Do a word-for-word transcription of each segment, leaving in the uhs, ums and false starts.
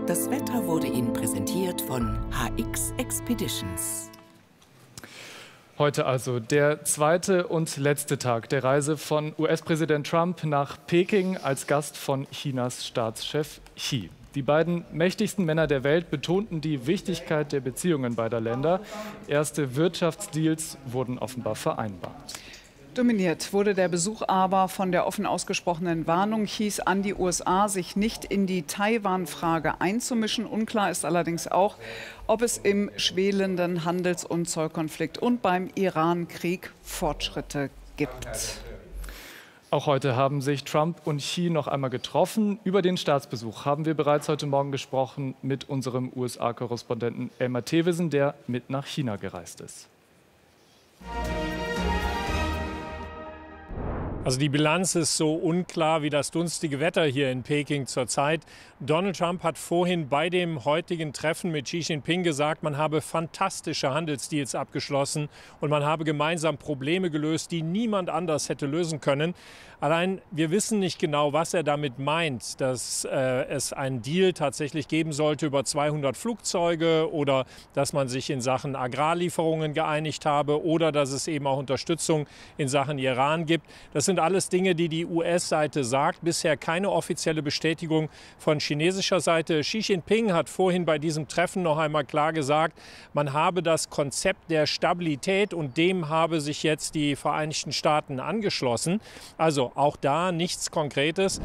Das Wetter wurde Ihnen präsentiert von H X Expeditions. Heute also der zweite und letzte Tag der Reise von U S-Präsident Trump nach Peking als Gast von Chinas Staatschef Xi. Die beiden mächtigsten Männer der Welt betonten die Wichtigkeit der Beziehungen beider Länder. Erste Wirtschaftsdeals wurden offenbar vereinbart. Dominiert wurde der Besuch aber von der offen ausgesprochenen Warnung Xis an die U S A, sich nicht in die Taiwan-Frage einzumischen. Unklar ist allerdings auch, ob es im schwelenden Handels- und Zollkonflikt und beim Iran-Krieg Fortschritte gibt. Auch heute haben sich Trump und Xi noch einmal getroffen. Über den Staatsbesuch haben wir bereits heute Morgen gesprochen mit unserem U S A-Korrespondenten Elmar Thewissen, der mit nach China gereist ist. Also die Bilanz ist so unklar wie das dunstige Wetter hier in Peking zurzeit. Donald Trump hat vorhin bei dem heutigen Treffen mit Xi Jinping gesagt, man habe fantastische Handelsdeals abgeschlossen und man habe gemeinsam Probleme gelöst, die niemand anders hätte lösen können. Allein wir wissen nicht genau, was er damit meint, dass äh, es einen Deal tatsächlich geben sollte über zweihundert Flugzeuge oder dass man sich in Sachen Agrarlieferungen geeinigt habe oder dass es eben auch Unterstützung in Sachen Iran gibt. Das sind alles Dinge, die die U S-Seite sagt. Bisher keine offizielle Bestätigung von chinesischer Seite. Xi Jinping hat vorhin bei diesem Treffen noch einmal klar gesagt, man habe das Konzept der Stabilität und dem habe sich jetzt die Vereinigten Staaten angeschlossen. Also auch da nichts Konkretes.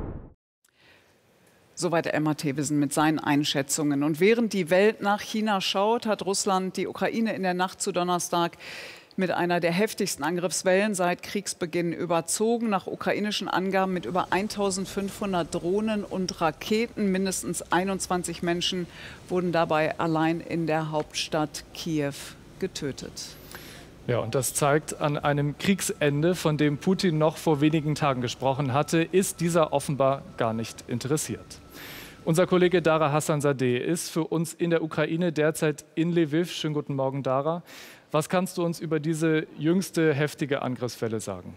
Soweit Elmar Thewissen mit seinen Einschätzungen. Und während die Welt nach China schaut, hat Russland die Ukraine in der Nacht zu Donnerstag mit einer der heftigsten Angriffswellen seit Kriegsbeginn überzogen. Nach ukrainischen Angaben mit über eintausendfünfhundert Drohnen und Raketen. Mindestens einundzwanzig Menschen wurden dabei allein in der Hauptstadt Kiew getötet. Ja, und das zeigt, an einem Kriegsende, von dem Putin noch vor wenigen Tagen gesprochen hatte, ist dieser offenbar gar nicht interessiert. Unser Kollege Dara Hassanzadeh ist für uns in der Ukraine derzeit in Lviv. Schönen guten Morgen, Dara. Was kannst du uns über diese jüngste heftige Angriffswelle sagen?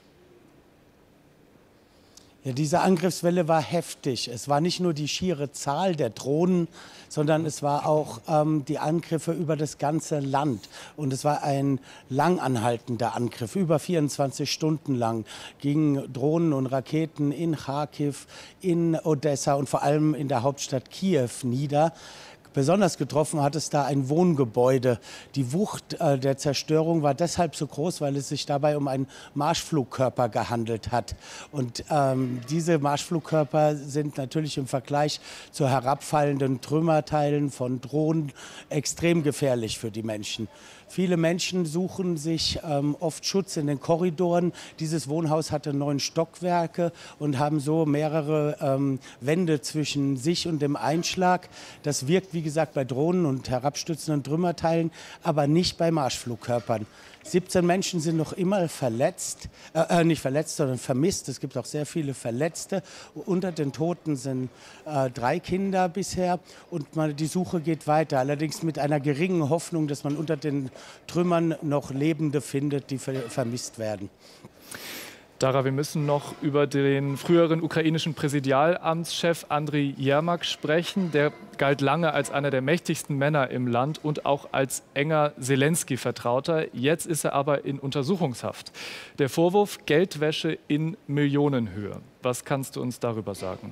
Ja, diese Angriffswelle war heftig. Es war nicht nur die schiere Zahl der Drohnen, sondern es war auch ähm, die Angriffe über das ganze Land. Und es war ein langanhaltender Angriff, über vierundzwanzig Stunden lang, gingen Drohnen und Raketen in Kharkiv, in Odessa und vor allem in der Hauptstadt Kiew nieder. Besonders getroffen hat es da ein Wohngebäude. Die Wucht äh, der Zerstörung war deshalb so groß, weil es sich dabei um einen Marschflugkörper gehandelt hat. Und ähm, diese Marschflugkörper sind natürlich im Vergleich zu herabfallenden Trümmerteilen von Drohnen extrem gefährlich für die Menschen. Viele Menschen suchen sich ähm, oft Schutz in den Korridoren. Dieses Wohnhaus hatte neun Stockwerke und haben so mehrere ähm, Wände zwischen sich und dem Einschlag. Das wirkt, wie gesagt, bei Drohnen und herabstürzenden Trümmerteilen, aber nicht bei Marschflugkörpern. siebzehn Menschen sind noch immer verletzt, äh, nicht verletzt, sondern vermisst. Es gibt auch sehr viele Verletzte. Unter den Toten sind äh, drei Kinder bisher und man, die Suche geht weiter. Allerdings mit einer geringen Hoffnung, dass man unter den Trümmern noch Lebende findet, die ver vermisst werden. Dara, wir müssen noch über den früheren ukrainischen Präsidialamtschef Andriy Jermak sprechen. Der galt lange als einer der mächtigsten Männer im Land und auch als enger Selenskyj-Vertrauter. Jetzt ist er aber in Untersuchungshaft. Der Vorwurf: Geldwäsche in Millionenhöhe. Was kannst du uns darüber sagen?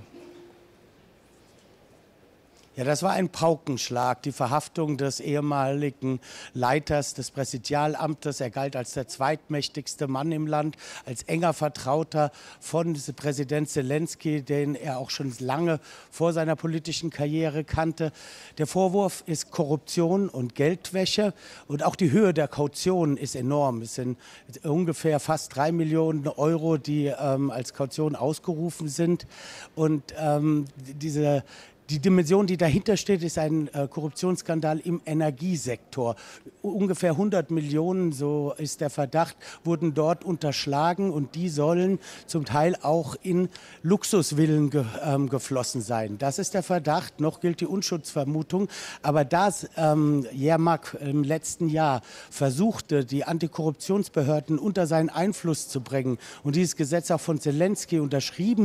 Ja, das war ein Paukenschlag, die Verhaftung des ehemaligen Leiters des Präsidialamtes. Er galt als der zweitmächtigste Mann im Land, als enger Vertrauter von Präsident Selenskyj, den er auch schon lange vor seiner politischen Karriere kannte. Der Vorwurf ist Korruption und Geldwäsche und auch die Höhe der Kaution ist enorm. Es sind ungefähr fast drei Millionen Euro, die ähm, als Kaution ausgerufen sind. Und ähm, diese Die Dimension, die dahinter steht, ist ein äh, Korruptionsskandal im Energiesektor. Ungefähr hundert Millionen, so ist der Verdacht, wurden dort unterschlagen und die sollen zum Teil auch in Luxusvillen ge, ähm, geflossen sein. Das ist der Verdacht, noch gilt die Unschuldsvermutung. Aber dass ähm, Jermak im letzten Jahr versuchte, die Antikorruptionsbehörden unter seinen Einfluss zu bringen und dieses Gesetz auch von Selenskyj unterschrieben